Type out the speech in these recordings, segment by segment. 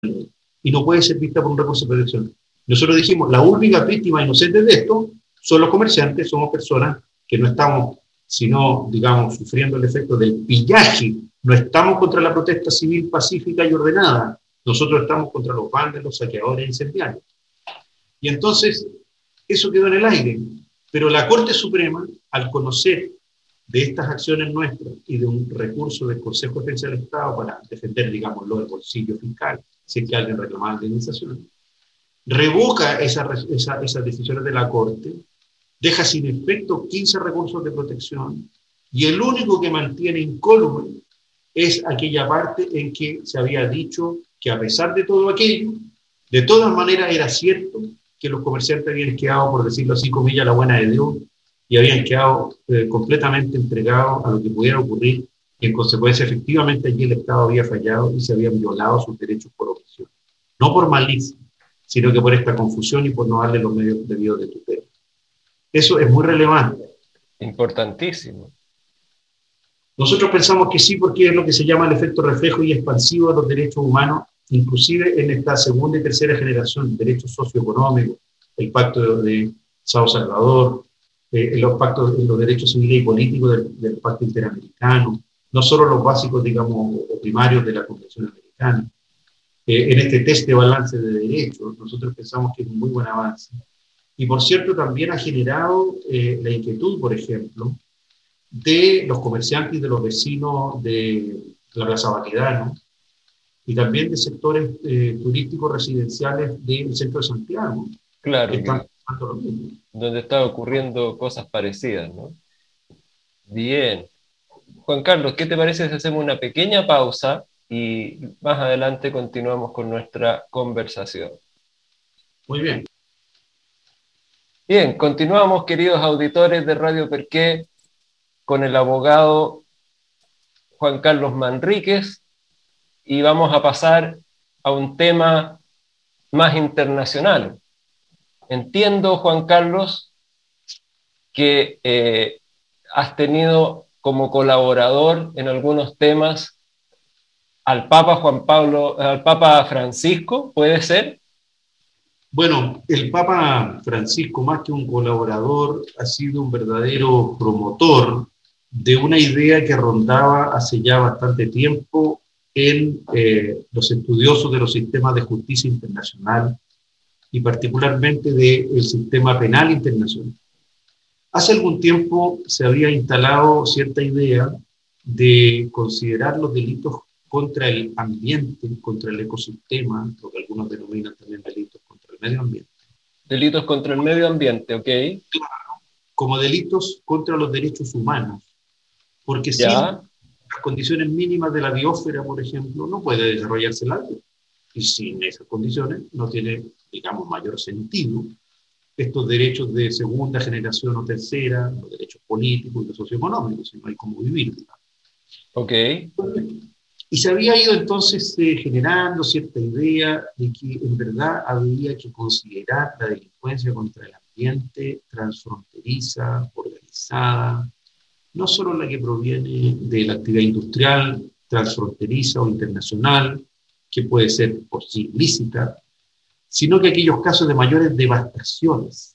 y no puede ser vista por un recurso de protección. Nosotros dijimos, la única víctima inocente de esto son los comerciantes, somos personas que no estamos, sino, digamos, sufriendo el efecto del pillaje. No estamos contra la protesta civil pacífica y ordenada, nosotros estamos contra los vándalos, saqueadores e incendiarios. Y entonces, eso quedó en el aire. Pero la Corte Suprema, al conocer de estas acciones nuestras y de un recurso del Consejo de Defensa del Estado para defender, digámoslo, el bolsillo fiscal, si es que alguien reclamaba indemnización, revoca esas decisiones de la Corte, deja sin efecto 15 recursos de protección y el único que mantiene incólume es aquella parte en que se había dicho que a pesar de todo aquello, de todas maneras era cierto que los comerciantes habían quedado, por decirlo así, comillas, la buena de Dios, y habían quedado completamente entregados a lo que pudiera ocurrir, y en consecuencia efectivamente allí el Estado había fallado y se habían violado sus derechos por omisión. No por malicia, sino que por esta confusión y por no darle los medios debidos de tutela. Eso es muy relevante. Importantísimo. Nosotros pensamos que sí, porque es lo que se llama el efecto reflejo y expansivo de los derechos humanos, inclusive en esta segunda y tercera generación, derechos socioeconómicos, el pacto de Sao Salvador, los pactos, los derechos civiles y políticos del pacto interamericano, no solo los básicos, digamos, o primarios de la Convención Americana. En este test de balance de derechos, nosotros pensamos que es un muy buen avance. Y por cierto, también ha generado la inquietud, por ejemplo, de los comerciantes y de los vecinos de la Plaza Baquedano, y también de sectores turísticos residenciales del centro de Santiago. Claro, que están pasando lo mismo. Donde están ocurriendo cosas parecidas, ¿no? Bien. Juan Carlos, ¿qué te parece si hacemos una pequeña pausa y más adelante continuamos con nuestra conversación? Muy bien. Bien, continuamos, queridos auditores de Radio Perqué, con el abogado Juan Carlos Manríquez, y vamos a pasar a un tema más internacional. Entiendo, Juan Carlos, que has tenido como colaborador en algunos temas al Papa Francisco, ¿puede ser? Bueno, el Papa Francisco, más que un colaborador, ha sido un verdadero promotor de una idea que rondaba hace ya bastante tiempo en los estudiosos de los sistemas de justicia internacional y particularmente del sistema penal internacional. Hace algún tiempo se había instalado cierta idea de considerar los delitos contra el ambiente, contra el ecosistema, lo que algunos denominan también delitos contra el medio ambiente. Delitos contra el medio ambiente, ¿ok? Claro, como delitos contra los derechos humanos, porque sin las condiciones mínimas de la biosfera, por ejemplo, no puede desarrollarse la vida. Y sin esas condiciones no tiene, digamos, mayor sentido estos derechos de segunda generación o tercera, los derechos políticos y socioeconómicos, si no hay cómo vivir, digamos. Ok. Y se había ido entonces generando cierta idea de que en verdad había que considerar la delincuencia contra el ambiente transfronteriza, organizada, no solo la que proviene de la actividad industrial, transfronteriza o internacional, que puede ser por sí ilícita, sino que aquellos casos de mayores devastaciones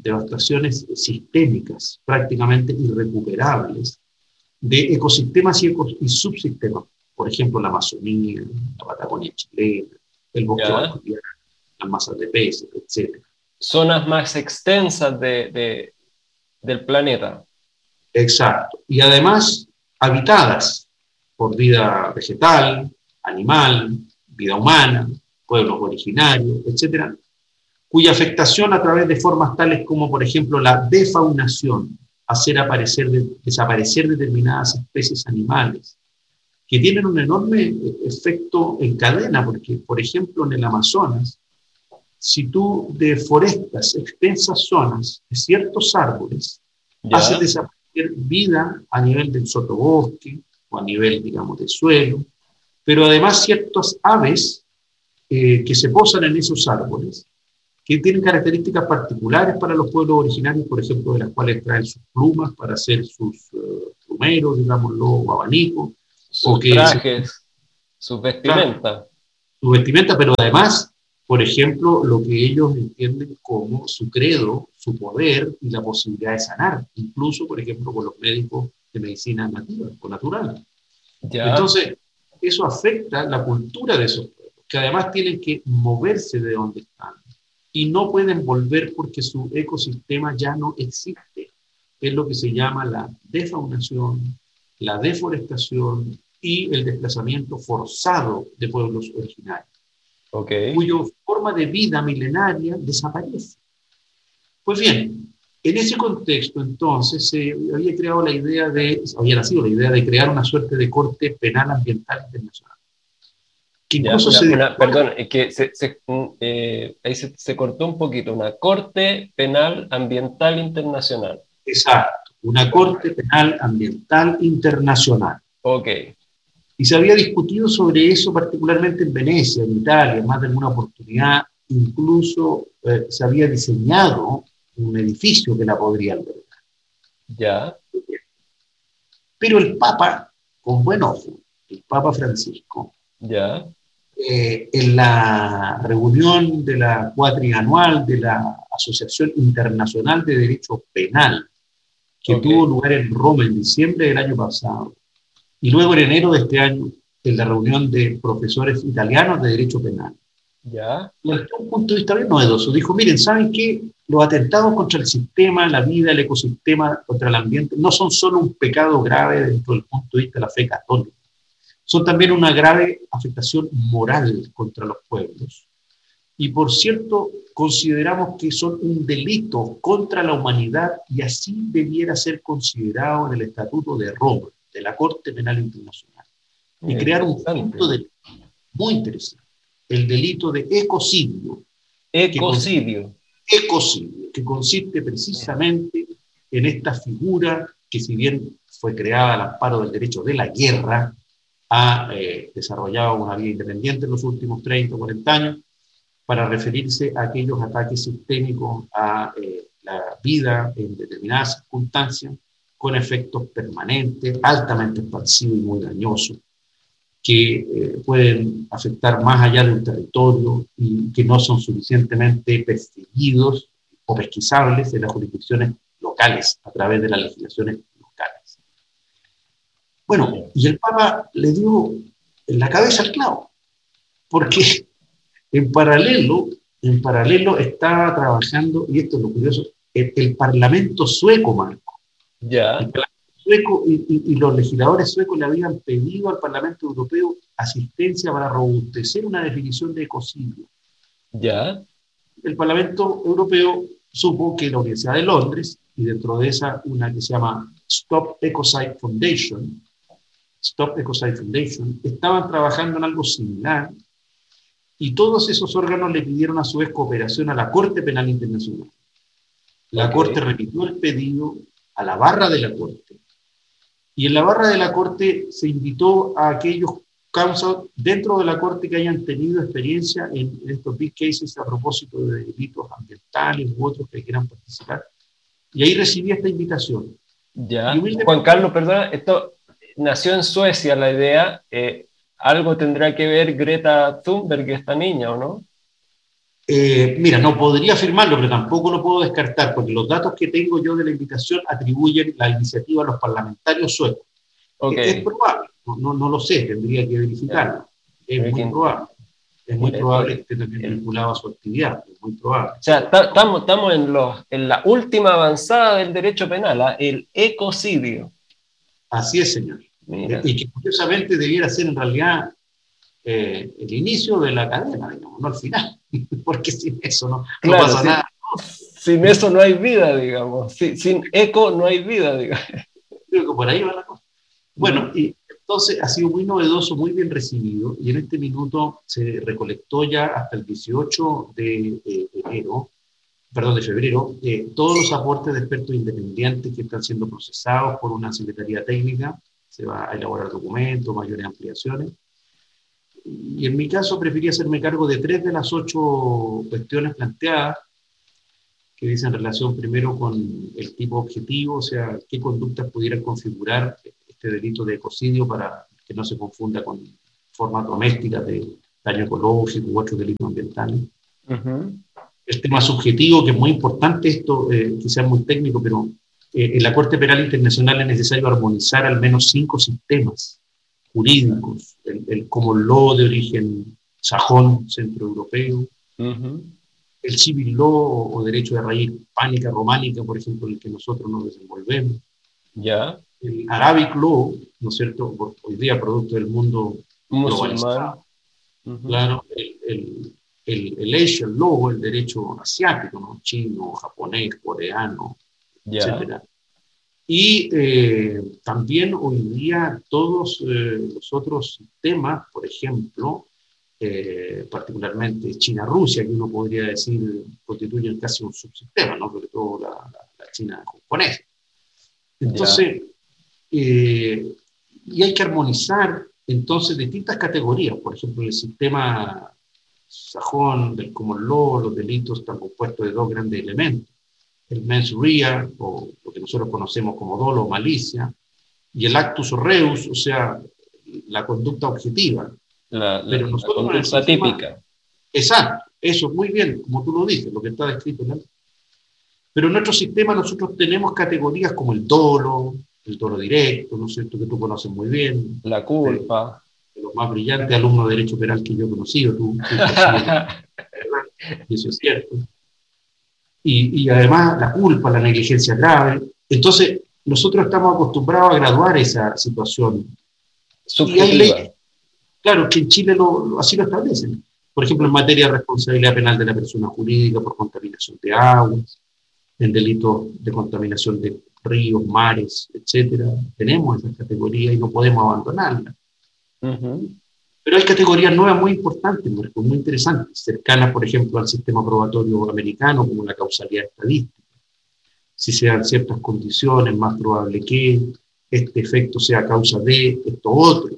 sistémicas, prácticamente irrecuperables, de ecosistemas y subsistemas, por ejemplo, la Amazonía, la Patagonia chilena, el bosque valdiviano, las masas de peces, etc. Zonas más extensas del planeta. Exacto. Y además habitadas por vida vegetal, animal, vida humana, pueblos originarios, etc., cuya afectación a través de formas tales como, por ejemplo, la defaunación, hacer desaparecer determinadas especies animales, que tienen un enorme efecto en cadena, porque, por ejemplo, en el Amazonas, si tú deforestas extensas zonas de ciertos árboles, haces desaparecer vida a nivel del sotobosque o a nivel, digamos, del suelo, pero además ciertas aves que se posan en esos árboles, que tienen características particulares para los pueblos originarios, por ejemplo, de las cuales traen sus plumas para hacer sus plumeros, digámoslo, o abanicos. Sus trajes, sus vestimentas. su vestimenta, pero además, por ejemplo, lo que ellos entienden como su credo, su poder y la posibilidad de sanar, incluso, por ejemplo, con los médicos de medicina nativa o natural. Ya, Entonces, eso afecta la cultura de esos pueblos, que además tienen que moverse de donde están y no pueden volver porque su ecosistema ya no existe. Es lo que se llama la defaunación, la deforestación y el desplazamiento forzado de pueblos originarios, ok. cuya forma de vida milenaria desaparece. Pues bien, en ese contexto entonces se había creado la idea de, había nacido la idea de crear una suerte de corte penal ambiental internacional, que Ya, incluso se perdón, es que ahí se cortó un poquito, una Corte Penal Ambiental Internacional. exacto, una corte penal ambiental internacional. Ok, Y se había discutido sobre eso particularmente en Venecia, en Italia, en más de alguna oportunidad, incluso se había diseñado un edificio que la podría albergar. ya, Pero el Papa, con buen ojo, el Papa Francisco, ya, en la reunión de la cuatrianual de la Asociación Internacional de Derecho Penal, que ok, tuvo lugar en Roma en diciembre del año pasado, y luego en enero de este año, en la reunión de profesores italianos de Derecho Penal, ya, desde un punto de vista bien novedoso, dijo, miren, ¿saben qué? Los atentados contra el sistema, la vida, el ecosistema, contra el ambiente, no son solo un pecado grave dentro del punto de vista de la fe católica, son también una grave afectación moral contra los pueblos. Y por cierto, consideramos que son un delito contra la humanidad y así debiera ser considerado en el Estatuto de Roma, de la Corte Penal Internacional. Y mira, crear un interesante. punto de muy interesante, el delito de ecocidio, Ecocidio. que consiste precisamente en esta figura que si bien fue creada al amparo del derecho de la guerra, ha desarrollado una vida independiente en los últimos 30 o 40 años para referirse a aquellos ataques sistémicos a la vida en determinadas circunstancias con efectos permanentes, altamente expansivos y muy dañosos, que pueden afectar más allá de un territorio y que no son suficientemente perseguidos o pesquisables en las jurisdicciones locales a través de las legislaciones locales. Bueno, y el Papa le dio en la cabeza al clavo, porque en paralelo estaba trabajando, y esto es lo curioso, el Parlamento sueco, Marco. Ya, El Parlamento sueco y los legisladores suecos le habían pedido al Parlamento Europeo asistencia para robustecer una definición de ecocidio. ya, El Parlamento Europeo supo que la Universidad de Londres, y dentro de esa una que se llama Stop Ecocide Foundation, estaban trabajando en algo similar, y todos esos órganos le pidieron a su vez cooperación a la Corte Penal Internacional. La ok, Corte remitió el pedido a la barra de la Corte, y en la barra de la Corte se invitó a aquellos causas dentro de la Corte que hayan tenido experiencia en estos big cases a propósito de delitos ambientales u otros que quieran participar. Y ahí recibí esta invitación. Y ya. Juan humildemente, Carlos, perdona, esto nació en Suecia la idea. Algo tendrá que ver Greta Thunberg, esta niña, ¿o no? mira, no podría afirmarlo, pero tampoco lo puedo descartar, porque los datos que tengo yo de la invitación atribuyen la iniciativa a los parlamentarios suecos. Ok, Es probable, no lo sé, tendría que ya. verificarlo. Es Mira muy que- probable. Es muy mira, probable que esté también vinculado a su actividad, es muy probable. o sea, estamos en la última avanzada del derecho penal, ¿ah? El ecocidio. Así es, señor. Mira, Y que curiosamente debiera ser en realidad el inicio de la cadena, digamos, no el final, porque sin eso no claro, pasa nada. sin eso no hay vida, digamos. Sin eco no hay vida, digamos. Creo que por ahí va la cosa. Bueno, y entonces ha sido muy novedoso, muy bien recibido, y en este minuto se recolectó ya hasta el 18 de enero, perdón, de febrero, todos los aportes de expertos independientes que están siendo procesados por una secretaría técnica, se va a elaborar documentos, mayores ampliaciones, y en mi caso preferí hacerme cargo de 3 de las 8 cuestiones planteadas, que dicen relación primero con el tipo objetivo, o sea, qué conductas pudieran configurar este delito de ecocidio para que no se confunda con formas domésticas de daño ecológico u otros delitos ambientales. Uh-huh. El tema subjetivo, que es muy importante esto, quizás muy técnico, pero en la Corte Penal Internacional es necesario armonizar al menos 5 sistemas jurídicos, el common law de origen sajón, centroeuropeo, uh-huh, el civil law o derecho de raíz hispánica, románica, por ejemplo, en el que nosotros nos desenvolvemos, ya, el Arabic law, ¿no es cierto?, hoy día producto del mundo globalizado, musulmán, uh-huh, claro, el Asian law, el derecho asiático, ¿no?, chino, japonés, coreano, ya, etcétera. Y también hoy día todos los otros sistemas, por ejemplo, particularmente China-Rusia, que uno podría decir constituyen casi un subsistema, ¿no?, sobre todo la China japonesa. Entonces, y hay que armonizar entonces distintas categorías, por ejemplo, el sistema sajón del common law, los delitos están compuestos de 2 grandes elementos: el mens rea, o lo que nosotros conocemos como dolo o malicia, y el actus reus, o sea, la conducta objetiva. Pero nosotros la conducta típica. Exacto, eso, muy bien, como tú lo dices, lo que está descrito en la ley. Pero en nuestro sistema nosotros tenemos categorías como el dolo directo, ¿no es cierto?, que tú conoces muy bien. La culpa. De los más brillantes alumnos de Derecho Penal que yo he conocido, tú y eso es cierto. Y además la culpa, la negligencia grave. Entonces, nosotros estamos acostumbrados a graduar esa situación. Subjetiva. Y hay leyes, claro, que en Chile así lo establecen. Por ejemplo, en materia de responsabilidad penal de la persona jurídica por contaminación de aguas, en delitos de contaminación de ríos, mares, etcétera. Tenemos esas categorías y no podemos abandonarlas. Uh-huh. Pero hay categorías nuevas muy importantes, muy interesantes, cercanas, por ejemplo, al sistema probatorio americano, como la causalidad estadística. Si se dan ciertas condiciones, es más probable que este efecto sea causa de esto otro.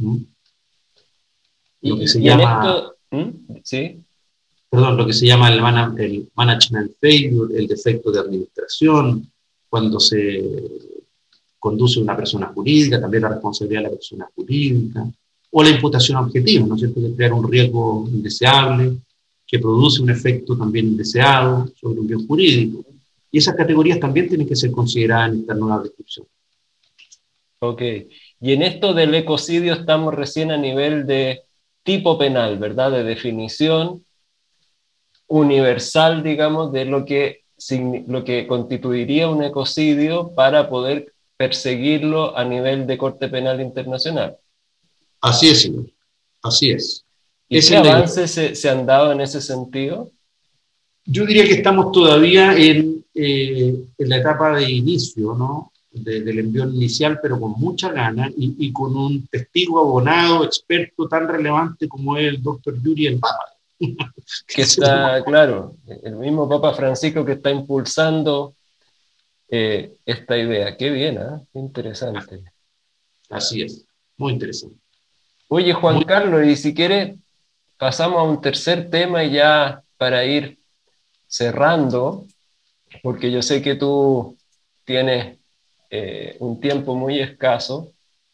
Lo que se llama... ¿Sí? Perdón, lo que se llama el management failure, el defecto de administración, cuando se conduce una persona jurídica, también la responsabilidad de la persona jurídica, o la imputación objetiva, ¿no es cierto?, de crear un riesgo indeseable que produce un efecto también indeseado sobre un bien jurídico. Y esas categorías también tienen que ser consideradas en esta nueva descripción. Ok. Y en esto del ecocidio estamos recién a nivel de tipo penal, ¿verdad?, de definición universal, digamos, de lo que constituiría un ecocidio para poder perseguirlo a nivel de Corte Penal Internacional. Así es, señor. Así es. ¿Y qué avances se han dado en ese sentido? Yo diría que estamos todavía en la etapa de inicio, ¿no?, del envío inicial, pero con mucha gana y con un testigo abonado, experto tan relevante como es el doctor Yuri, el Papa. Que está, claro, el mismo Papa Francisco que está impulsando esta idea. Qué bien, ¿eh? Qué interesante. Así es, muy interesante. Oye, Juan Carlos, y si quieres, pasamos a un tercer tema y ya para ir cerrando, porque yo sé que tú tienes un tiempo muy escaso.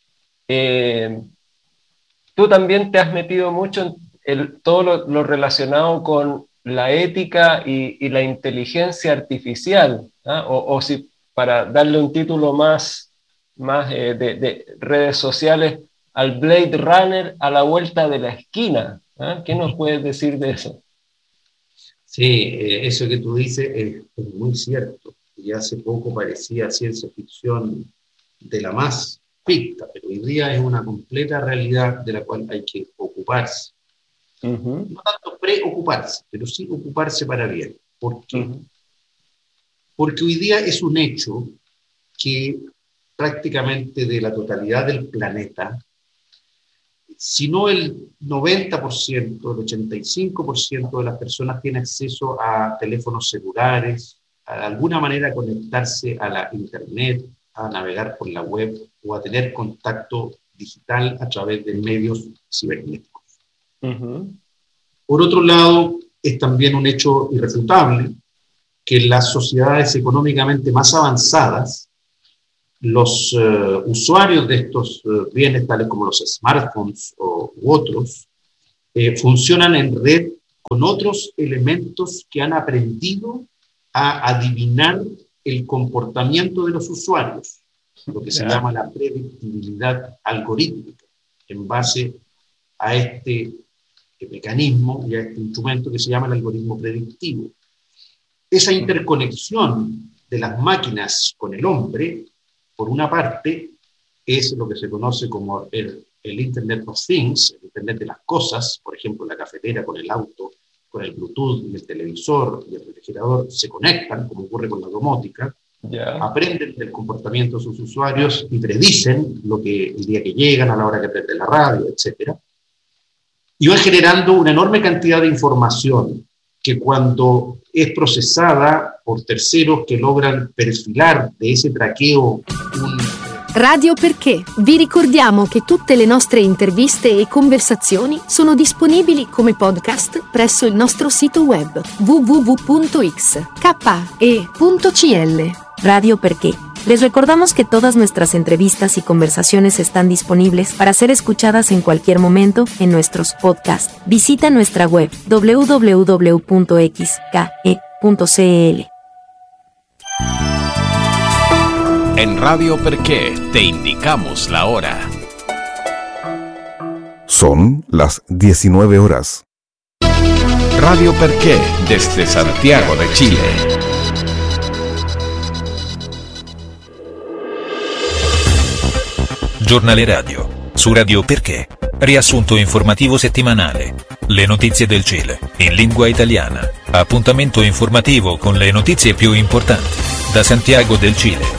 Tú también te has metido mucho en todo lo relacionado con la ética y la inteligencia artificial, ¿ah? O si para darle un título más de redes sociales, al Blade Runner a la vuelta de la esquina. ¿Ah? ¿Qué nos puedes decir de eso? Sí, eso que tú dices es muy cierto. Y hace poco parecía ciencia ficción de la más ficta, pero hoy día es una completa realidad de la cual hay que ocuparse. Uh-huh. No tanto preocuparse, pero sí ocuparse para bien. ¿Por qué? Uh-huh. Porque hoy día es un hecho que prácticamente de la totalidad del planeta, si no el 90%, el 85% de las personas tiene acceso a teléfonos celulares, a de alguna manera conectarse a la internet, a navegar por la web o a tener contacto digital a través de medios cibernéticos. Uh-huh. Por otro lado, es también un hecho irrefutable que en las sociedades económicamente más avanzadas, los usuarios de estos bienes, tales como los smartphones u otros, funcionan en red con otros elementos que han aprendido a adivinar el comportamiento de los usuarios, lo que se llama la predictibilidad algorítmica, en base a este mecanismo y a este instrumento que se llama el algoritmo predictivo. Esa interconexión de las máquinas con el hombre, por una parte, es lo que se conoce como el Internet of Things, el Internet de las cosas, por ejemplo, la cafetera con el auto, con el Bluetooth, y el televisor y el refrigerador se conectan, como ocurre con la domótica, aprenden del comportamiento de sus usuarios y predicen el día que llegan, a la hora que prenden la radio, etc. Y van generando una enorme cantidad de información que cuando es procesada por terceros che logran perfilar de ese traqueo Radio Perché. Vi ricordiamo che tutte le nostre interviste e conversazioni sono disponibili come podcast presso il nostro sito web www.xke.cl. Radio Perché. Les recordamos que todas nuestras entrevistas y conversaciones están disponibles para ser escuchadas en cualquier momento en nuestros podcasts. Visita nuestra web www.xke.cl. En Radio Perché te indicamos la hora. Son las 19 horas. Radio Perché desde Santiago de Chile. Giornale radio, su Radio Perché, riassunto informativo settimanale, le notizie del Cile, in lingua italiana, appuntamento informativo con le notizie più importanti, da Santiago del Cile.